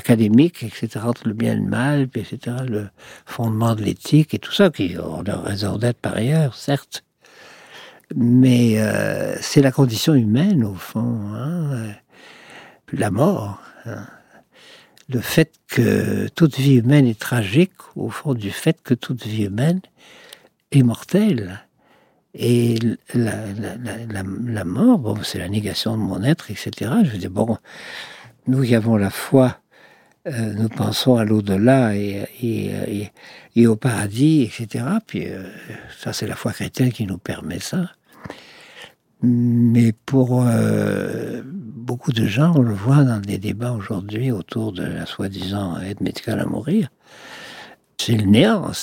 académique, etc., entre le bien et le mal, puis etc., le fondement de l'éthique et tout ça, qui ont leur raison d'être par ailleurs, certes. Mais c'est la condition humaine, au fond, hein, la mort. Hein. Le fait que toute vie humaine est tragique, au fond du fait que toute vie humaine est mortelle. Et la mort, bon, c'est la négation de mon être, etc. Je veux dire, bon, nous qui avons la foi, nous pensons à l'au-delà et au paradis, etc. Puis ça, c'est la foi chrétienne qui nous permet ça. Mais pour beaucoup de gens, on le voit dans des débats aujourd'hui autour de la soi-disant aide médicale à mourir, c'est le néant,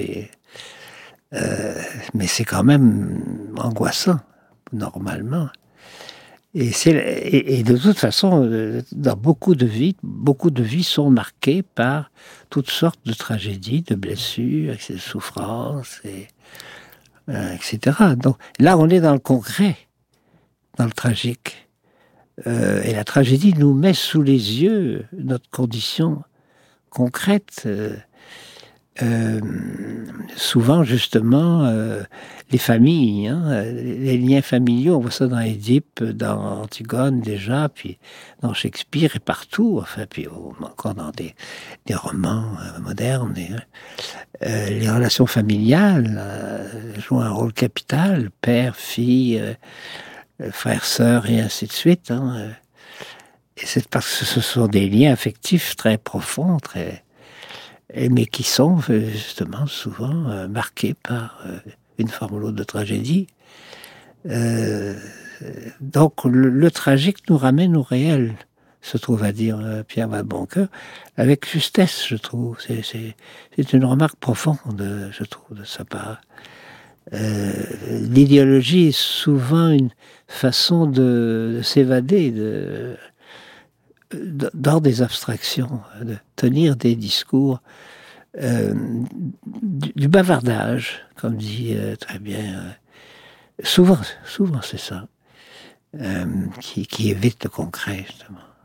mais c'est quand même angoissant, normalement. Et de toute façon, dans beaucoup de vies sont marquées par toutes sortes de tragédies, de blessures, de souffrances, etc. Donc là, on est dans le concret, dans le tragique. Et la tragédie nous met sous les yeux notre condition concrète. Souvent, justement, les familles, hein, les liens familiaux, on voit ça dans Édipe, dans Antigone déjà, puis dans Shakespeare et partout, enfin, puis encore dans des romans modernes. Les relations familiales jouent un rôle capital, père, fille, frère, sœur, et ainsi de suite. Hein. Et c'est parce que ce sont des liens affectifs très profonds, mais qui sont justement souvent marqués par une forme ou l'autre de tragédie. Donc le tragique nous ramène au réel, se trouve à dire Pierre Valboncoeur, avec justesse, je trouve. C'est une remarque profonde, je trouve, de sa part. L'idéologie est souvent une façon de s'évader dans des abstractions, de tenir des discours, du bavardage, comme dit très bien. Souvent c'est ça, qui évite le concret, justement.